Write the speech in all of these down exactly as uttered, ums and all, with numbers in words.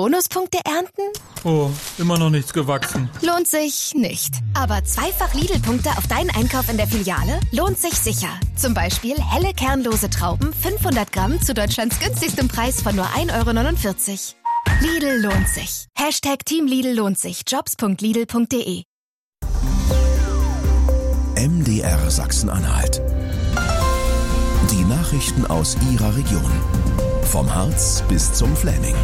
Bonuspunkte ernten? Oh, immer noch nichts gewachsen. Lohnt sich nicht. Aber zweifach Lidl-Punkte auf deinen Einkauf in der Filiale lohnt sich sicher. Zum Beispiel helle kernlose Trauben, fünfhundert Gramm zu Deutschlands günstigstem Preis von nur ein Euro neunundvierzig. Lidl lohnt sich. Hashtag Team Lidl lohnt sich. Jobs punkt lidl punkt de. M D R Sachsen-Anhalt. Die Nachrichten aus Ihrer Region. Vom Harz bis zum Fläming.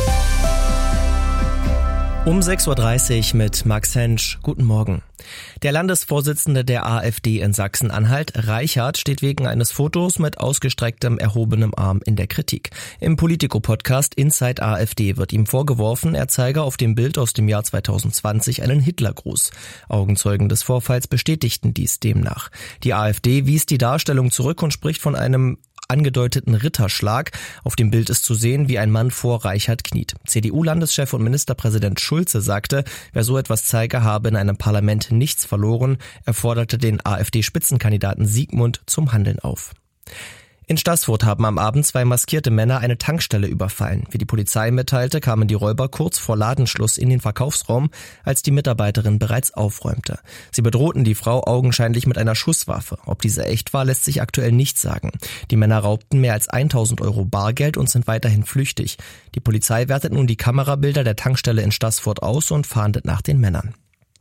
Um sechs Uhr dreißig mit Max Hensch. Guten Morgen. Der Landesvorsitzende der AfD in Sachsen-Anhalt, Reichert, steht wegen eines Fotos mit ausgestrecktem, erhobenem Arm in der Kritik. Im Politico-Podcast Inside AfD wird ihm vorgeworfen, er zeige auf dem Bild aus dem Jahr zweitausendzwanzig einen Hitlergruß. Augenzeugen des Vorfalls bestätigten dies demnach. Die AfD wies die Darstellung zurück und spricht von einem angedeuteten Ritterschlag. Auf dem Bild ist zu sehen, wie ein Mann vor Reichert kniet. C D U-Landeschef und Ministerpräsident Schulze sagte, wer so etwas zeige, habe in einem Parlament nichts verloren. Er forderte den AfD-Spitzenkandidaten Siegmund zum Handeln auf. In Staßfurt haben am Abend zwei maskierte Männer eine Tankstelle überfallen. Wie die Polizei mitteilte, kamen die Räuber kurz vor Ladenschluss in den Verkaufsraum, als die Mitarbeiterin bereits aufräumte. Sie bedrohten die Frau augenscheinlich mit einer Schusswaffe. Ob diese echt war, lässt sich aktuell nicht sagen. Die Männer raubten mehr als tausend Euro Bargeld und sind weiterhin flüchtig. Die Polizei wertet nun die Kamerabilder der Tankstelle in Staßfurt aus und fahndet nach den Männern.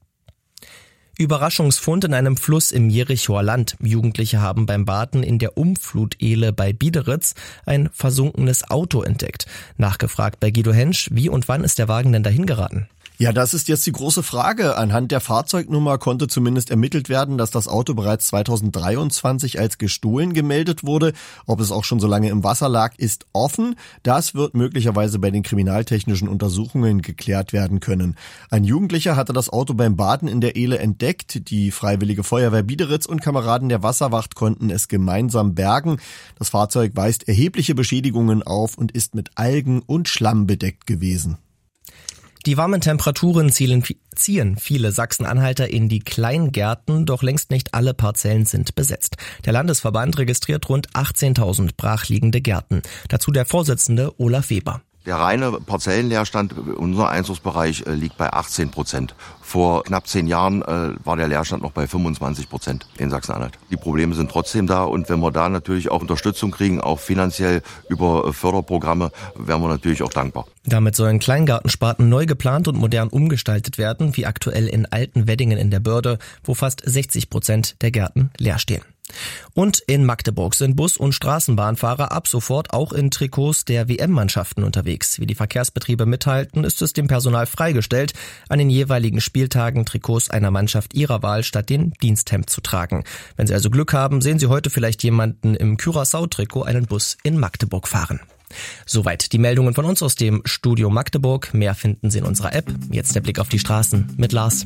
Überraschungsfund in einem Fluss im Jerichoer Land. Jugendliche haben beim Baden in der Umflutehle bei Biederitz ein versunkenes Auto entdeckt. Nachgefragt bei Guido Hensch, wie und wann ist der Wagen denn dahin geraten? Ja, das ist jetzt die große Frage. Anhand der Fahrzeugnummer konnte zumindest ermittelt werden, dass das Auto bereits zweitausenddreiundzwanzig als gestohlen gemeldet wurde. Ob es auch schon so lange im Wasser lag, ist offen. Das wird möglicherweise bei den kriminaltechnischen Untersuchungen geklärt werden können. Ein Jugendlicher hatte das Auto beim Baden in der Ehle entdeckt. Die Freiwillige Feuerwehr Biederitz und Kameraden der Wasserwacht konnten es gemeinsam bergen. Das Fahrzeug weist erhebliche Beschädigungen auf und ist mit Algen und Schlamm bedeckt gewesen. Die warmen Temperaturen zielen, ziehen viele Sachsen-Anhalter in die Kleingärten, doch längst nicht alle Parzellen sind besetzt. Der Landesverband registriert rund achtzehntausend brachliegende Gärten. Dazu der Vorsitzende Olaf Weber. Der reine Parzellenleerstand, unser Einzugsbereich, liegt bei achtzehn Prozent. Vor knapp zehn Jahren äh, war der Leerstand noch bei fünfundzwanzig Prozent in Sachsen-Anhalt. Die Probleme sind trotzdem da und wenn wir da natürlich auch Unterstützung kriegen, auch finanziell über Förderprogramme, wären wir natürlich auch dankbar. Damit sollen Kleingartensparten neu geplant und modern umgestaltet werden, wie aktuell in Altenweddingen in der Börde, wo fast sechzig Prozent der Gärten leer stehen. Und in Magdeburg sind Bus- und Straßenbahnfahrer ab sofort auch in Trikots der W M-Mannschaften unterwegs. Wie die Verkehrsbetriebe mitteilten, ist es dem Personal freigestellt, an den jeweiligen Spieltagen Trikots einer Mannschaft ihrer Wahl statt dem Diensthemd zu tragen. Wenn Sie also Glück haben, sehen Sie heute vielleicht jemanden im Curaçao-Trikot einen Bus in Magdeburg fahren. Soweit die Meldungen von uns aus dem Studio Magdeburg. Mehr finden Sie in unserer App. Jetzt der Blick auf die Straßen mit Lars.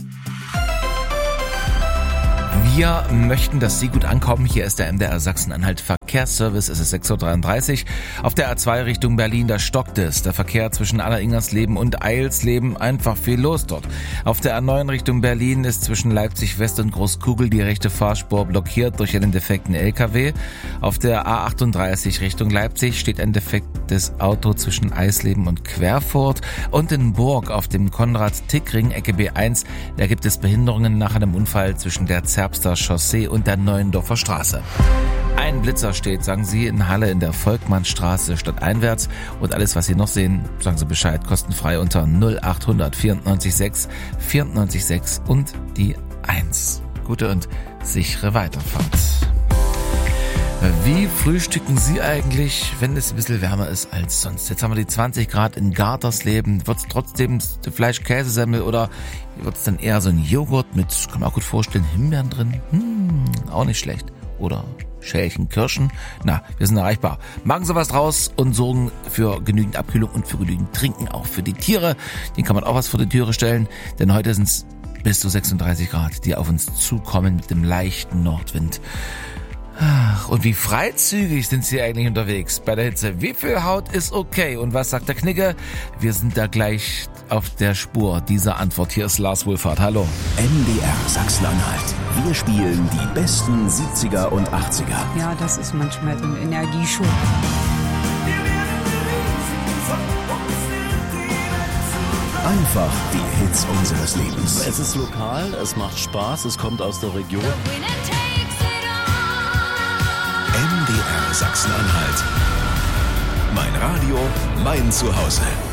Wir möchten, dass Sie gut ankommen. Hier ist der M D R Sachsen-Anhalt Verkehrsservice. Es ist sechs Uhr dreiunddreißig. Auf der A zwei Richtung Berlin, da stockt es. Der Verkehr zwischen Alleringersleben und Eilsleben, einfach viel los dort. Auf der A neun Richtung Berlin ist zwischen Leipzig West und Großkugel die rechte Fahrspur blockiert durch einen defekten L K W. Auf der A achtunddreißig Richtung Leipzig steht ein defektes Auto zwischen Eisleben und Querfurt. Und in Burg auf dem Konrad-Tick-Ring, Ecke B eins, da gibt es Behinderungen nach einem Unfall zwischen der Zerbster Chaussee und der Neuendorfer Straße. Ein Blitzer steht, sagen Sie, in Halle in der Volkmannstraße stadteinwärts. Und alles, was Sie noch sehen, sagen Sie Bescheid, kostenfrei unter null achthundert vierundneunzig sechs vierundneunzig sechs und die eins. Gute und sichere Weiterfahrt. Wie frühstücken Sie eigentlich, wenn es ein bisschen wärmer ist als sonst? Jetzt haben wir die zwanzig Grad in Gartersleben. Wird es trotzdem Fleisch-Käsesemmel oder wird es dann eher so ein Joghurt mit, kann man auch gut vorstellen, Himbeeren drin? Hm, auch nicht schlecht. Oder Schälchen Kirschen? Na, wir sind erreichbar. Machen Sie was draus und sorgen für genügend Abkühlung und für genügend Trinken, auch für die Tiere. Den kann man auch was vor die Türe stellen, denn heute sind es bis zu sechsunddreißig Grad, die auf uns zukommen mit dem leichten Nordwind. Ach, und wie freizügig sind Sie eigentlich unterwegs bei der Hitze? Wie viel Haut ist okay? Und was sagt der Knicke? Wir sind da gleich auf der Spur dieser Antwort. Hier ist Lars Wohlfahrt. Hallo. M D R Sachsen-Anhalt. Wir spielen die besten siebziger und achtziger. Ja, das ist manchmal so ein Energieschub. Einfach die Hits unseres Lebens. Es ist lokal, es macht Spaß, es kommt aus der Region. M D R Sachsen-Anhalt. Mein Radio, mein Zuhause.